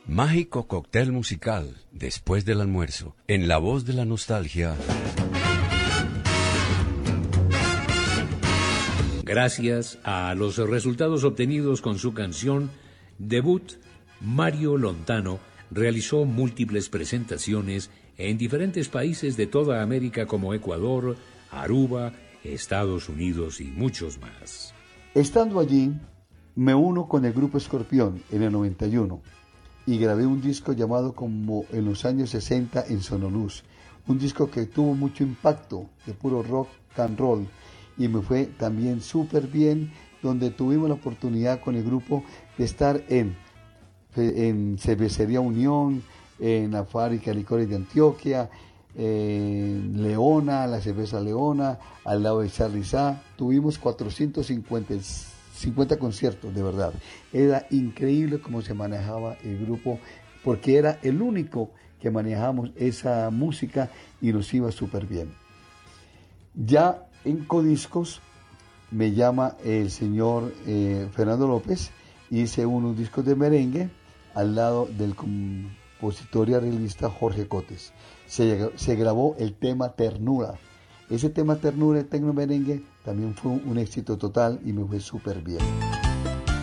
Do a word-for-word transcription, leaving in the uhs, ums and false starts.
Mágico cóctel musical, después del almuerzo, en la voz de la nostalgia. Gracias a los resultados obtenidos con su canción debut, Mario Lontano realizó múltiples presentaciones en diferentes países de toda América como Ecuador, Aruba, Estados Unidos y muchos más. Estando allí, me uno con el grupo Escorpión en el noventa y uno y grabé un disco llamado como en los años sesenta en Sonoluz, un disco que tuvo mucho impacto de puro rock and roll y me fue también súper bien, donde tuvimos la oportunidad con el grupo de estar en, en Cervecería Unión, en la fábrica de licores de Antioquia, en Leona, la cerveza Leona, al lado de Charly Sá. Tuvimos cuatrocientos cincuenta conciertos, de verdad. Era increíble cómo se manejaba el grupo, porque era el único que manejamos esa música y nos iba súper bien. Ya en Codiscos me llama el señor eh, Fernando López, hice unos discos de merengue al lado del compositor y arreglista Jorge Cotes. Se, se grabó el tema Ternura. Ese tema Ternura, el tecno merengue, también fue un éxito total y me fue súper bien.